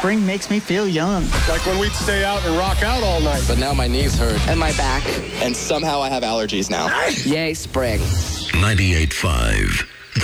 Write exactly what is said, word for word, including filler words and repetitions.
Spring makes me feel young. Like when we'd stay out and rock out all night. But now my knees hurt. And my back. And somehow I have allergies now. Yay, spring. ninety-eight point five